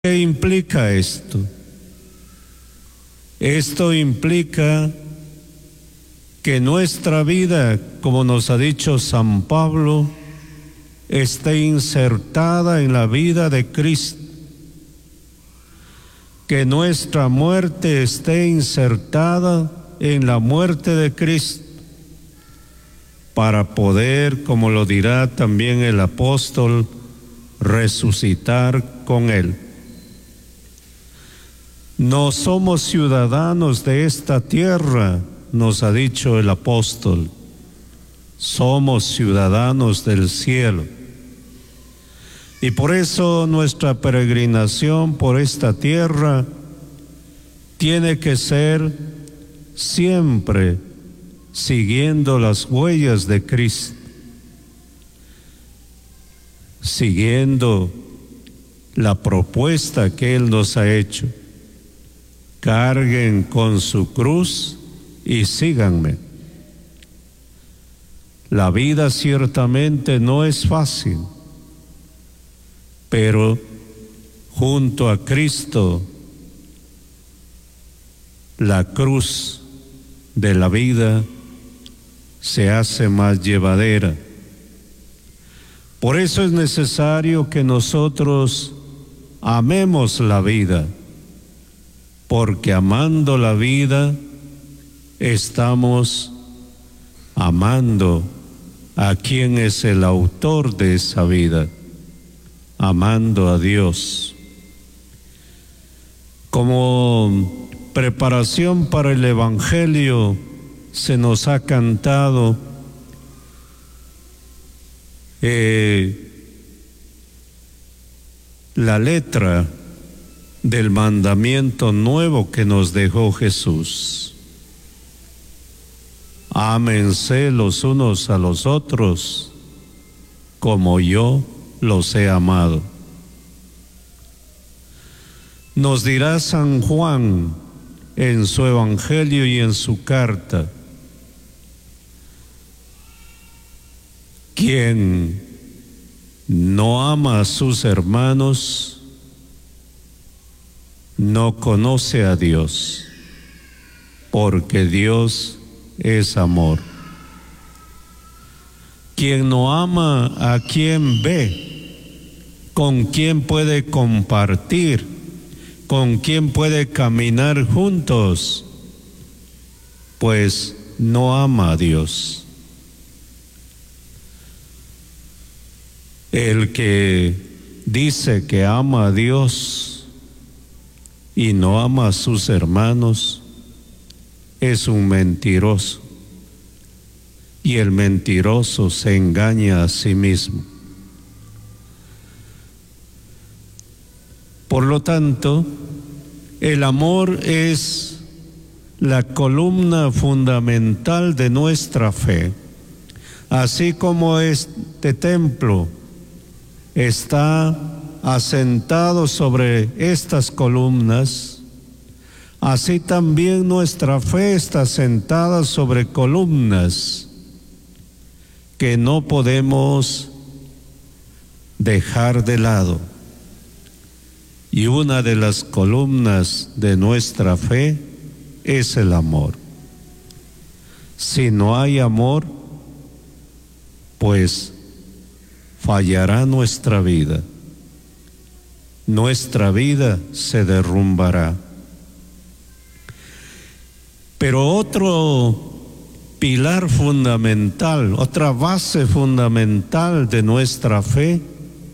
¿Qué implica esto? Esto implica que nuestra vida, como nos ha dicho San Pablo, esté insertada en la vida de Cristo. Que nuestra muerte esté insertada en la muerte de Cristo, para poder, como lo dirá también el apóstol, resucitar con Él. No somos ciudadanos de esta tierra, nos ha dicho el apóstol, somos ciudadanos del cielo. Y por eso nuestra peregrinación por esta tierra tiene que ser siempre siguiendo las huellas de Cristo, siguiendo la propuesta que Él nos ha hecho. Carguen con su cruz y síganme. La vida ciertamente no es fácil, pero junto a Cristo, la cruz de la vida se hace más llevadera. Por eso es necesario que nosotros amemos la vida, porque amando la vida estamos amando a quien es el autor de esa vida, amando a Dios. Como preparación para el Evangelio se nos ha cantado la letra del mandamiento nuevo que nos dejó Jesús. Ámense los unos a los otros como yo los he amado. Nos dirá San Juan en su Evangelio y en su carta: quien no ama a sus hermanos no conoce a Dios, porque Dios es amor. Quien no ama a quien ve, con quien puede compartir, con quien puede caminar juntos, pues no ama a Dios. El que dice que ama a Dios y no ama a sus hermanos es un mentiroso, y el mentiroso se engaña a sí mismo. Por lo tanto, el amor es la columna fundamental de nuestra fe. Así como este templo está asentado sobre estas columnas, así también nuestra fe está sentada sobre columnas que no podemos dejar de lado. Y una de las columnas de nuestra fe es el amor. Si no hay amor, pues fallará nuestra vida. Nuestra vida se derrumbará. Pero otro pilar fundamental, otra base fundamental de nuestra fe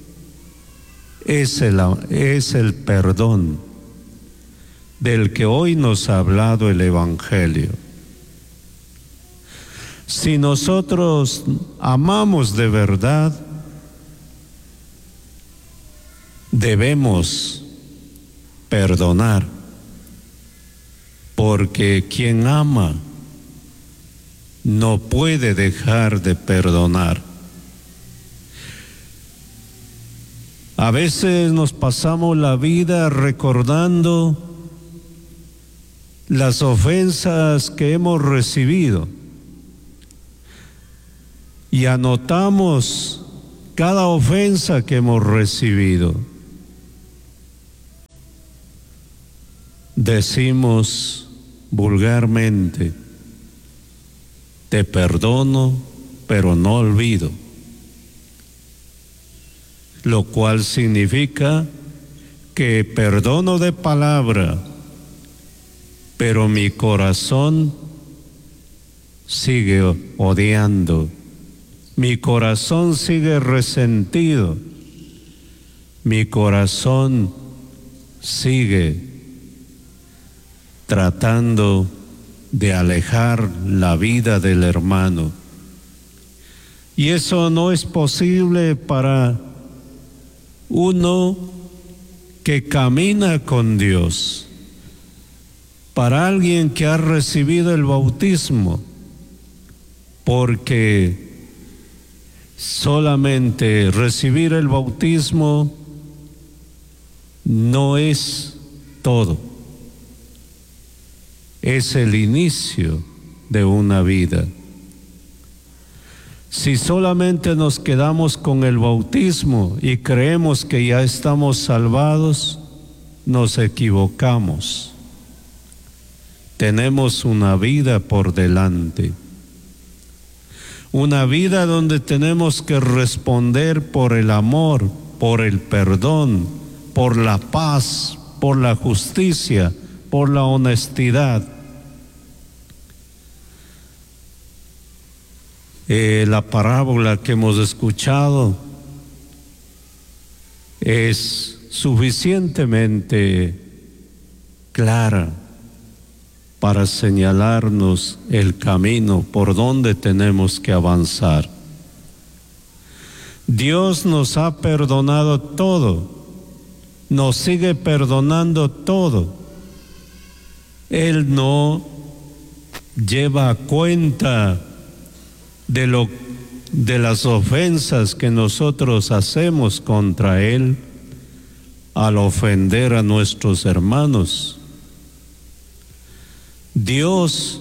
es el perdón, del que hoy nos ha hablado el Evangelio. Si nosotros amamos de verdad, debemos perdonar, porque quien ama no puede dejar de perdonar. A veces nos pasamos la vida recordando las ofensas que hemos recibido y anotamos cada ofensa que hemos recibido. decimos vulgarmente, te perdono, pero no olvido, lo cual significa que perdono de palabra, pero mi corazón sigue odiando, mi corazón sigue resentido, mi corazón sigue tratando de alejar la vida del hermano. Y eso no es posible para uno que camina con Dios, para alguien que ha recibido el bautismo, porque solamente recibir el bautismo no es todo, es el inicio de una vida. Si solamente nos quedamos con el bautismo y creemos que ya estamos salvados, nos equivocamos. Tenemos una vida por delante, una vida donde tenemos que responder por el amor, por el perdón, por la paz, por la justicia, por la honestidad. La parábola que hemos escuchado es suficientemente clara para señalarnos el camino por donde tenemos que avanzar. Dios nos ha perdonado todo, nos sigue perdonando todo. Él no lleva cuenta de las ofensas que nosotros hacemos contra Él al ofender a nuestros hermanos. Dios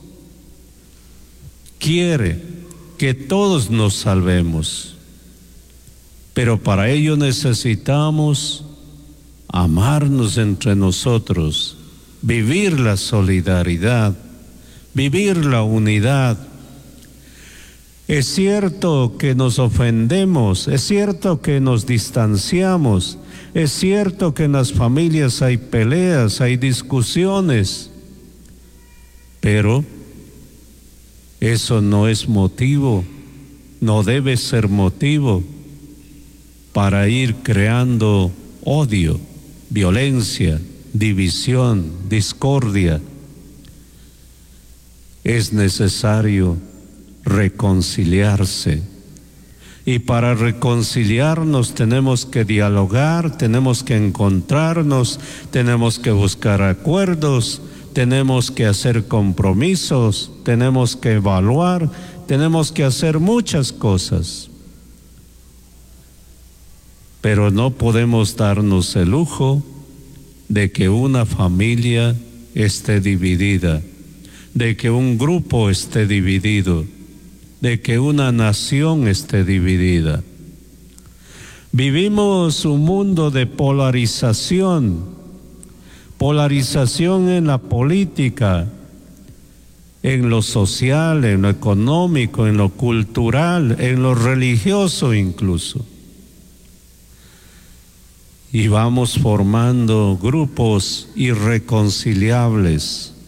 quiere que todos nos salvemos, pero para ello necesitamos amarnos entre nosotros, vivir la solidaridad, vivir la unidad. Es cierto que nos ofendemos, es cierto que nos distanciamos, es cierto que en las familias hay peleas, hay discusiones, pero eso no es motivo, no debe ser motivo para ir creando odio, violencia, división, discordia. Es necesario reconciliarse, y para reconciliarnos tenemos que dialogar, tenemos que encontrarnos, tenemos que buscar acuerdos, tenemos que hacer compromisos, tenemos que evaluar, tenemos que hacer muchas cosas, pero no podemos darnos el lujo de que una familia esté dividida, de que un grupo esté dividido, de que una nación esté dividida. Vivimos un mundo de polarización en la política, en lo social, en lo económico, en lo cultural, en lo religioso incluso. Y vamos formando grupos irreconciliables.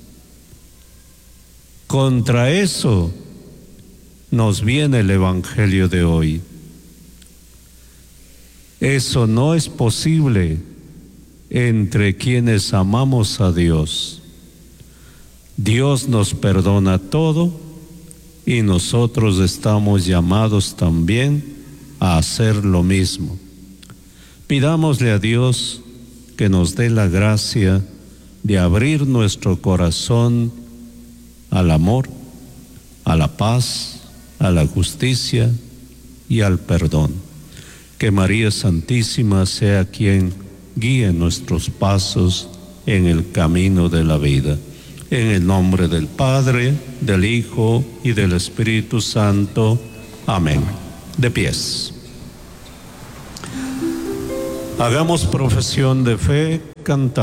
Contra eso nos viene el Evangelio de hoy. Eso no es posible entre quienes amamos a Dios. Dios nos perdona todo y nosotros estamos llamados también a hacer lo mismo. Pidámosle a Dios que nos dé la gracia de abrir nuestro corazón al amor, a la paz, a la justicia y al perdón. Que María Santísima sea quien guíe nuestros pasos en el camino de la vida. En el nombre del Padre, del Hijo y del Espíritu Santo. Amén. De pies. Hagamos profesión de fe cantando.